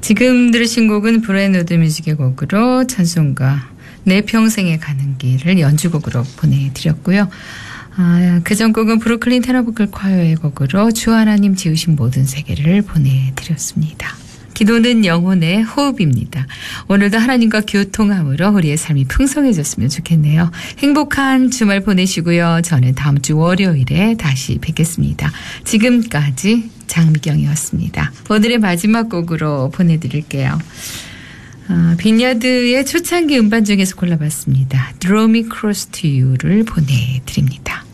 지금 들으신 곡은 브랜우드 뮤직의 곡으로 찬송가 내 평생에 가는 길을 연주곡으로 보내드렸고요. 그전 곡은 브루클린 테너보컬 콰이어의 곡으로 주 하나님 지으신 모든 세계를 보내드렸습니다. 기도는 영혼의 호흡입니다. 오늘도 하나님과 교통함으로 우리의 삶이 풍성해졌으면 좋겠네요. 행복한 주말 보내시고요. 저는 다음 주 월요일에 다시 뵙겠습니다. 지금까지 장미경이었습니다. 오늘의 마지막 곡으로 보내드릴게요. 빈야드의 초창기 음반 중에서 골라봤습니다. Draw Me Close to You를 보내드립니다.